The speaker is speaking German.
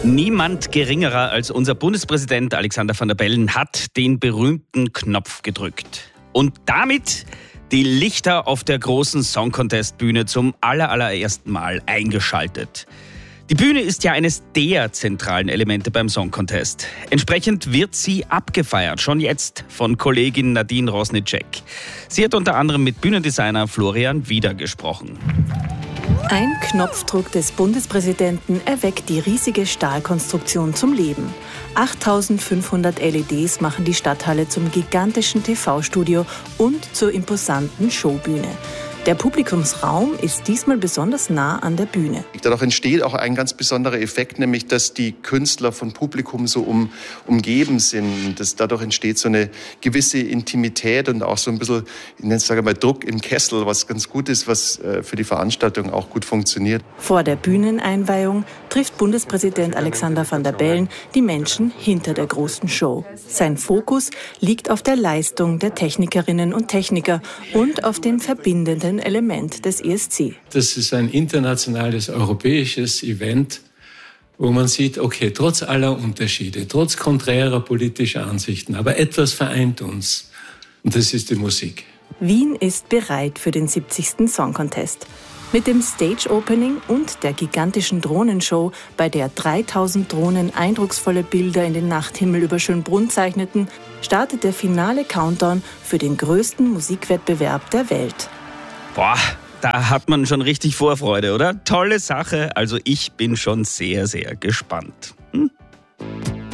Niemand geringerer als unser Bundespräsident Alexander Van der Bellen hat den berühmten Knopf gedrückt. Und damit die Lichter auf der großen Song Contest Bühne zum allerersten Mal eingeschaltet. Die Bühne ist ja eines der zentralen Elemente beim Song Contest. Entsprechend wird sie abgefeiert, schon jetzt von Kollegin Nadine Rosnicek. Sie hat unter anderem mit Bühnendesigner Florian Wieder gesprochen. Ein Knopfdruck des Bundespräsidenten erweckt die riesige Stahlkonstruktion zum Leben. 8500 LEDs machen die Stadthalle zum gigantischen TV-Studio und zur imposanten Showbühne. Der Publikumsraum ist diesmal besonders nah an der Bühne. Dadurch entsteht auch ein ganz besonderer Effekt, nämlich dass die Künstler von Publikum so umgeben sind. Dadurch entsteht so eine gewisse Intimität und auch so ein bisschen, ich sage mal, Druck im Kessel, was ganz gut ist, was für die Veranstaltung auch gut funktioniert. Vor der Bühneneinweihung trifft Bundespräsident Alexander Van der Bellen die Menschen hinter der großen Show. Sein Fokus liegt auf der Leistung der Technikerinnen und Techniker und auf dem verbindenden Element des ESC. Das ist ein internationales, europäisches Event, wo man sieht, okay, trotz aller Unterschiede, trotz konträrer politischer Ansichten, aber etwas vereint uns. Und das ist die Musik. Wien ist bereit für den 70. Song Contest. Mit dem Stage Opening und der gigantischen Drohnenshow, bei der 3000 Drohnen eindrucksvolle Bilder in den Nachthimmel über Schönbrunn zeichneten, startet der finale Countdown für den größten Musikwettbewerb der Welt. Boah, da hat man schon richtig Vorfreude, oder? Tolle Sache. Also ich bin schon sehr gespannt.